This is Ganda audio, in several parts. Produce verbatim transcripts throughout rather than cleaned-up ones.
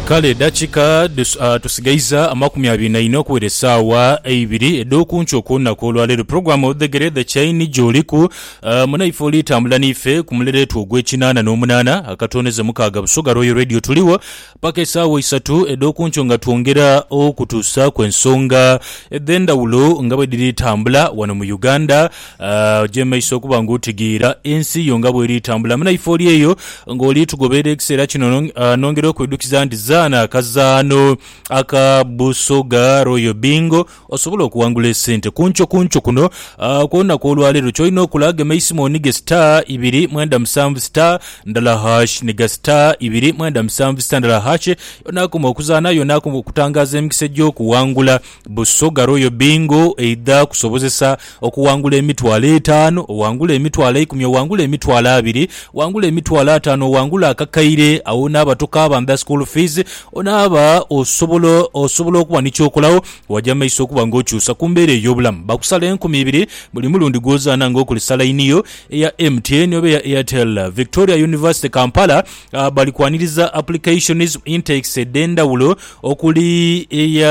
Kale dakika uh, tusigaiza amakumi abiri na ine okuwera essaawa eibiri ed'okuncu okunaku olwaleero puroguramu otegere the chain gy'oliku uh, munaife oli tambula n'ife ku mulereetu ogw'ekinaana n'omunaana akatoneze mukaaga busoga Royal Radio tuliwo paka essaawa isatu ed'okuncu nga twongera okutuusa ku ensonga ed'endawulo nga bwe diri tambula wano mu Uganda uh, gyemaiso okuba ng'otegeera ensi yo nga bw'eri tambula munaife oli eyo ng'oli tugoberera ekiseera kino uh, nongera okwedukiza nti zana akazaano aka Busoga Royal Bingo osobola okuwangula esente kuncho kuncho kuno uh, kwonna kw'olwaleero kyolina okulaga maisimo nige star ibiri mwenda musanvu star ndala hash niga star ibiri mwenda musanvu star ndala hash yonakuma okuzaana yonakuma okutangaza emikisa gy'okuwangula Busoga Royal Bingo eidha kusobozesa okuwangula emitwalo etaano owangula emitwalo ikumi owangula emitwalo abiri wangula emitwalo ataano owangula akakaire awo n'abatoka abanda school fees onaba osobola osobola okuba nikyokolawo wajja maiso okuba ng'okyusa ku mbeera ey'obulamu bakusala enkumi ibiri buli mulundi gwozaana ng'okolesa layiniyo eya M T N oba eya Airtel. Victoria University Kampala uh, balikwaniriza applications intakes ed'endawulo okuli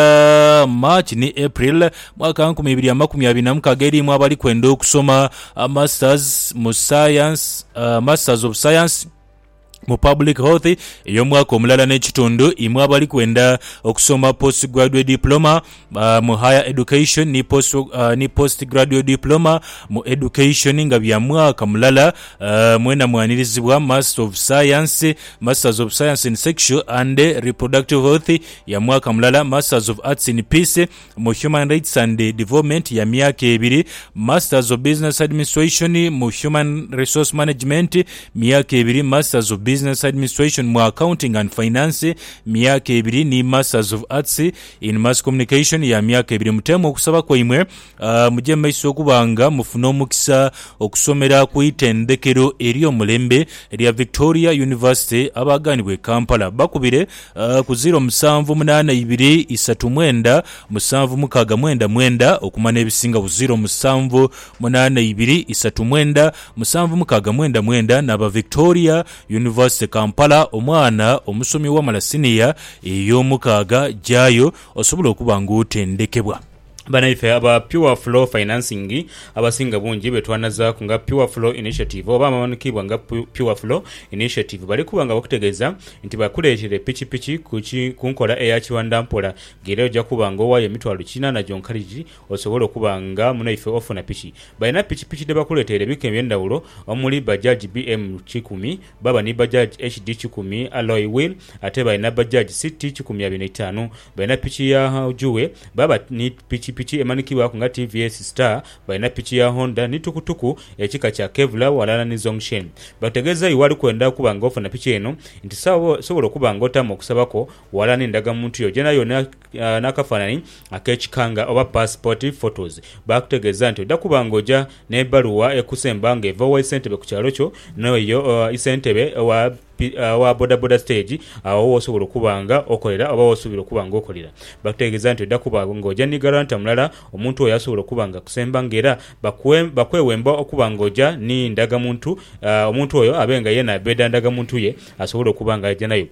eya March ne April mwaka nkumi ibiri amakumi abiri na mukaaga erimu abali kwenda okusoma uh, masters mu science uh, masters of science mu public health ey'omwaka omulala n'ekitundu imwe abali kwenda okusoma postgraduate diploma uh, mu higher education ni post uh, ni postgraduate diploma mu education nga bya mwaka mulala uh, mwena mwanirizibwa master of science masters of science in sexual and reproductive health ya mwaka mulala masters of arts in peace mu human rights and development ya myaka ebiri masters of business administration mu human resource management myaka ebiri masters of business administration mu accounting and finance myaka ebiri ni masters of arts in mass communication ya myaka ebiri mutemo okusaba kwa imwe uh, muje maiso okubanga mufuna omukisa okusomera ku itendekero eri omulembe erya Victoria University abaganibwe Kampala bakubire uh, ku zero musanvu munana ibiri isatu mwenda musanvu mukaaga mwenda mwenda okumana ebisinga ku zero musanvu munana ibiri isatu mwenda musanvu mukaaga mwenda mwenda n'aba Victoria University Kampala omwana omusomi wa malasiniya ey'omukaaga jayo osobola okuba ng'otendekebwa. Banaife aba Pure Flow Financing abasinga bungi betwanaza kunga Pure Flow Initiative oba amanikibwa nga Pure Flow Initiative bali kubanga bakutegeza nti bakuleetere pichi pichi kuchi kunkola eya kiwanda mpola gere ojja kubanga owaye emitwalo kina na jonkaliji osobola okubanga munaife ofuna pichi bayina pichi pichi de bakuleetere bike byendawulo omuli Bajaj B M kikumi baba ni Bajaj H D kikumi alloy wheel ate bayina Bajaj City kikumi abiri na ttaano bayina pichi ya Juwe baba ni pichi pichi emanikibwa ku nga T V S Star bayina pichi ya Honda ni tukutuku ekika kya Kevlar walala ni Zongshen bategeza iwali kwenda kubanga ofuna pichi eno nti sawo sobola kubanga otamu okusabako wala ni ndaga muntu yo jena yona uh, nakafanani akechikanga oba passport photos bakutegeza nti odda kubanga oja n'ebbaluwa ekusembanga eva wa Ssentebe ku kyalo kyo nayo uh, Ssentebe wa Uh, wa boda boda stage awo uh, osobola kubanga okolera oba osobola kubanga okolera bakutegeza nti odda kubanga ngoja ni garanta mulala omuntu oyo asobola kubanga kusemba ngera bakwe bakwewemba okubanga oja ni ndaga muntu uh, omuntu oyo abenga yena beda ndaga muntu ye asobola kubanga ajja nayo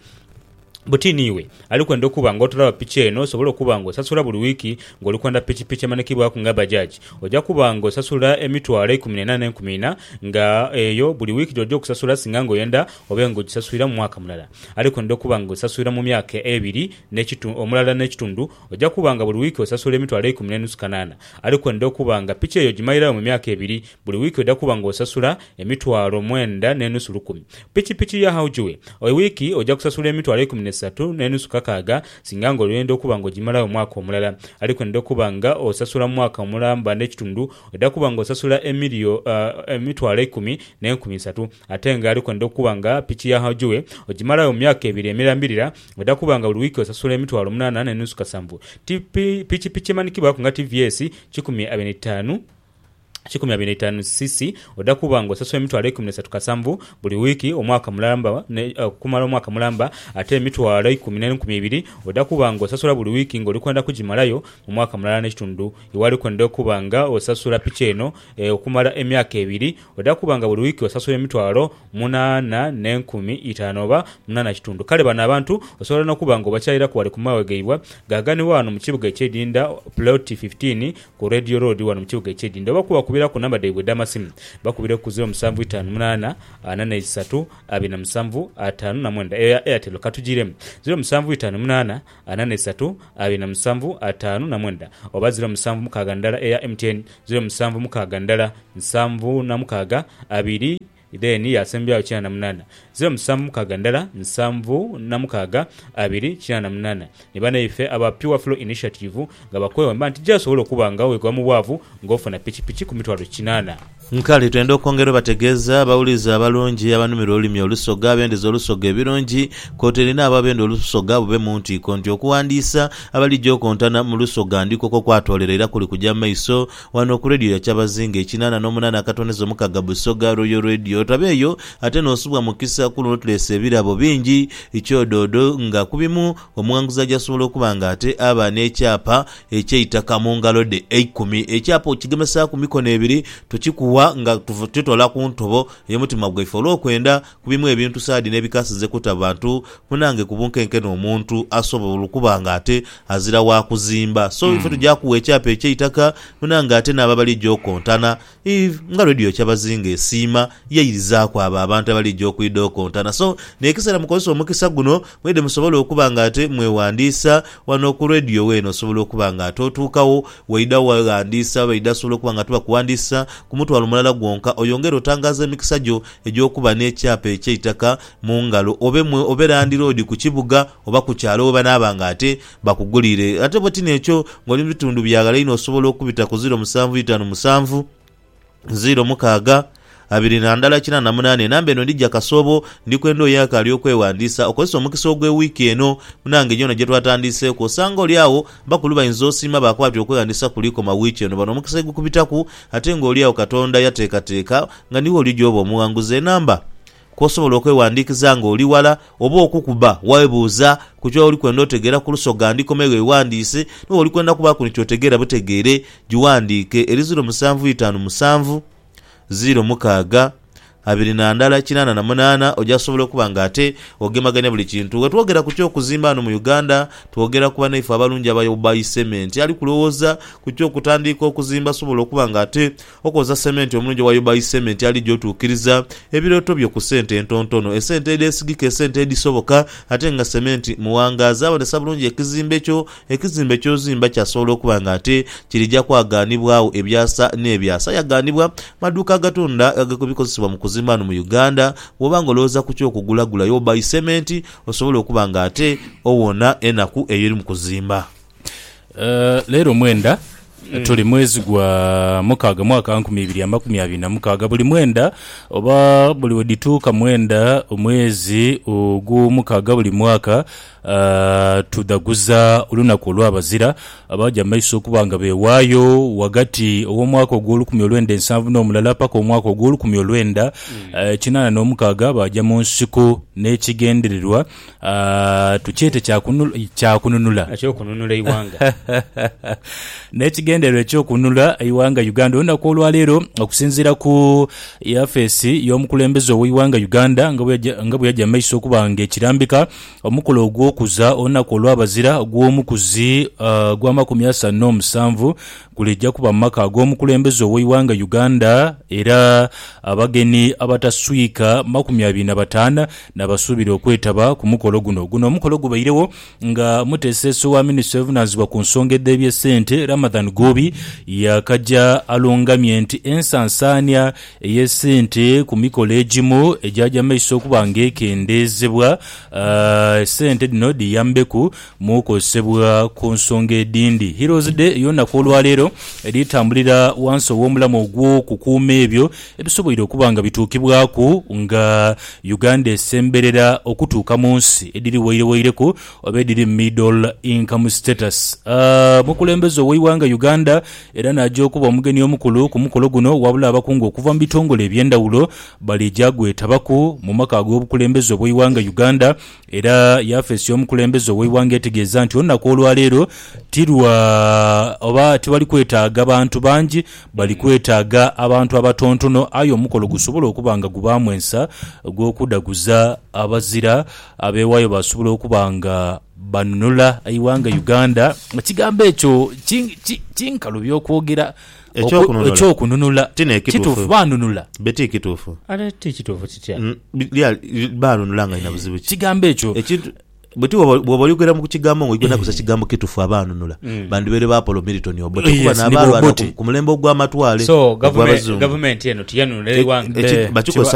butini iwe alikwenda okubanga otulaba pichi eno osobola okubanga osasula buli wiiki ng'olikwenda pichi pichi emanekibwa ku nga Bajaj ojja kubanga osasula emitwalo ikumi na ena enkumi ena nga eyo buli wiiki gy'ojja okusasula singa ng'oyenda obe ng'ogisasulira mu mwaka mulala alikwenda okubanga osasulira mu myaka ebiri omulala n'ekitundu ojja kubanga buli wiiki osasula emitwalo ikumi n'enusu kanaana alikwenda okubanga pichi eyo gimalirayo mu myaka ebiri buli wiiki ojja kubanga osasula emitwalo mwenda n'enusu lukumi pichi pichi ya Haujuwe wiiki ojja kusasula emitwalo ikumi satu n'enusu kakaaga singa ng'olwenda okuba ng'ogimalayo omwaka omulala alikwenda okubanga osasula mu mwaka omulamba n'ekitundu odda kuba ng'osasula emiliyo uh, emitwalo ikumi n'enkumi ssatu ate nga alikwenda okuba nga pichi ya Haujuwe ogimalayo mu myaka ebiri emirambirira odda kuba nga buli wiiki osasula emitwalo munaana n'enusu kasanvu pichi pichi emanikibwa ku nga T V S kikumi abiri na ttaano kikumi abiri na itaano cc odda kuba nga osasula emitwalo ekumi na esatu kasanvu buli wiiki omwaka mulamba ne uh, kumala omwaka mulamba ate emitwalo ikumi n'enkumi ibiri odda kuba nga osasula buli wiiki ng'oli kwenda kugimalayo mu mwaka mulala n'ekitundu iwali kwenda okuba nga osasula piki eno eh, okumala emyaka ebiri odda kuba nga buli wiiki osasula emitwalo munaana n'enkumi itaano oba munaana kitundu kale bano abantu osobola n'okuba nga obakyalira ku wali kumawegeibwa gaganiwa wano mu kibuga ekyedinda plot fifteen ku radio road wano mu kibuga ekyedinda oba kuba kubira ku namba daibwe damasimu bakubira ku zero musanvu itaano munaana ana na esatu abiri na musanvu ataano na mwenda eya Airtel katugiremu zero musanvu itaano munaana ana na esatu abiri na musanvu ataano na mwenda oba zero musanvu mukaaga ndala eya M T N zero musanvu mukaaga ndala nsanvu na mukaaga abiri then yasembya chana na munana zero musanvu mukaaga ndala nsanvu na mukaaga abiri chana na munana nibana ife aba Pure Flow Initiative nga bakwewa mbanti jasobola okubanga wegwa mu bwavu ngofuna pichi pichi ku mitwalo kinana nkali twenda okongera bategeza bawuliza abalungi abanumira olulimi olusoga abendeza olusoga ebirungi koterina ababenda olusoga bube muntu ikonti okuwandiisa abalijjo kontana mu lusoga ndikoko kwatolerera kuli kujja maiso wano ku radio ya Kyabazinga ekinana n'omunana akatonezo mukaaga busoga Royal Radio tabeyo ate nosubwa mukisa kuno tulese ebirabo bingi ekyododo nga kubimu omuwanguza jasobola okubanga ate aba n'ekyapa ekyeitaka mu ngalo de ekumi ekyapa okigemesa ku mikono ebiri tukikuwa nga tutola ku ntobo y'omutima gwaife olw'okwenda kubimu ebintu saadi n'ebikasize kuta bantu munange kubunkenke n'omuntu asobola okubanga ate azira wa kuzimba so mm. ife tujja kuwa ekyapa ekyeitaka munange ate n'ababalijjo kontana nga radio Kyabazinga esiima yeyirizaako abo abantu abalijjo okwidde okontana so nekisera mukozesa omukisa guno mwede musobola okubanga ate mwewandiisa wano ku radio weno osobola okubanga ate otuukawo weida wawandiisa weida sobola okubanga tuba kuwandiisa ku mutwalo mulala gwonka oyongera otangaza emikisa gyo egy'okuba n'ekyapa ekyeitaka mu ngalo obe mwe obe Land Road ku kibuga oba ku kyalo oba n'abanga ate bakugulire ate bwe tina ekyo ng'oli mu bitundu byagala ino osobola okubita ku zero musanvu itaano musanvu zero mukaaga abiri na ndala kina na munane nambe no ndijja kasobo ndikwendo yakali okwewandiisa okozesa omukisa ogwe wiki eno munange jona je twatandise ko sango lyawo bakuluba inzosima bakwati okwewandiisa kuliko ma wiki eno bano omukisa gukubitaku ate ngo lyawo Katonda yateeka teeka nga niwo lijobo omuwanguze namba kosobola okwewandiikiza nga oli wala oba okukuba webuuza kujwa oli kwenda otegera ku lusoga ndikomewe wandiise no oli kwenda kuba ku nikyotegera butegere jiwandiike eri zero musanvu itaano musanvu zero mukaaga abiri na ndala kinana na munana ojasobola okubanga ate ogemaganya buli kintu wetwogera ku kyokuzimba hano mu Uganda twogera kuba naife abalungi abayobayi cement ali kulowooza ku kyokutandika okuzimba sobola okubanga ate okoza cement omulungi wayobayi cement ali gyotuukiriza ebiroto byo ku sente entontono esente edesigika esente edisoboka ate nga cement muwangaza abonesa bulungi ekizimbe kyo ekizimbe kyozimba kyasobola okubanga ate kirijja kwaganibwawo ebyasa n'ebyasa yaganibwa maduuka agatunda agakubikozesebwa mu kuzimba mu Uganda wobanga olowooza ku kyokugulagula yobayi cement osobola okubanga ate owona enaku eyiri mu kuzimba. Uh, lero mwenda Mm. tuli mwezi gwa mukaaga mwaka nkumi ibiri amakumi abiri na mukaaga buli mwenda oba buli wedituuka mwenda omwezi ogwo mukaaga buli mwaka uh, tudaguza olunaku olw'abazira abaja maiso okubanga bewaayo wagati ow'omwaka ogw'olukumi olwenda ensanvu n'omulala paka omwaka ogw'olukumi olwenda mm. uh, kinana n'omukaaga baja mu nsiko n'ekigendererwa uh, tukyete kyakununula ekyokununula iwanga n'ekigendererwa ekyokununula iwanga Uganda olunaku olwaleero okusinziira ku yafesi y'omukulembeze ow'iwanga Uganda nga bwe yajja maiso okubanga ekirambika omukolo ogw'okuza olunaku olw'abazira gw'omukuzi uh, gw'amakumi asatu n'omusanvu gulijja kuba mu maka ag'omukulembeze ow'iwanga Uganda era abageni abataswika makumi abiri na bataano n'abasuubira okwetaba ku mukolo guno guno omukolo gubairewo nga muteeseso wa Ministry evunaanyizibwa ku nsonga eddeeby'essente Ramadhan Gobi yakajja alongamye nti ensansaanya ey'essente ku mikolo egimu ejajja maiso okuba ng'ekendeezebwa uh, ssente lino liyambeku mu kozesebwa ku nsonga edindi. Heroes Day yonna olwaleero eritambulira wansi ow'omulamu ogw'okukuuma ebyo ebisoboire okuba nga bituukibwako nga Uganda esemberera okutuuka mu nsi ediri weireweireko oba ediri middle income status. Uh, mukulembeze ow'eiwanga Uganda era najja okuba omugeni omukulu ku mukolo guno, wabula abakungu okuva mu bitongole eby'endawulo balijja gwetabaku mu maka ag'obukulembeze obw'eiwanga Uganda. Era yafeesi y'omukulembeze ow'eiwanga etegeeza nti olunaku olwaleero tirwa oba tibali kwetaaga abantu bangi, bali kwetaaga abantu abatontono ayo omukolo gusobola okuba nga gubaamu ensa gw'okudaguza abazira abeewaayo basobola okuba nga banunula eiwanga Uganda. Ekigambo ekyo kinkalu by'okwogera ekyokununula kituufu banunula beti kituufu ate tikituufu kitya banunula nga ina buzibu kigambo ekyo bweti bw'obalyogera mu kigambo ng'oyigona kusa kigambo kituufu abanunula bandibere ba Apollo Milton Obote kuba n'abalwana ku mulembe ogw'amatwale so gavumenti eno tiyanunula eiwanga